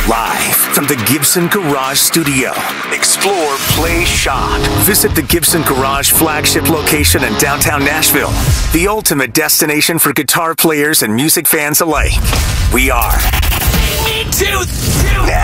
Live from the Gibson Garage Studio. Explore, play, shop. Visit the Gibson Garage flagship location in downtown Nashville. The ultimate destination for guitar players and music fans alike. We are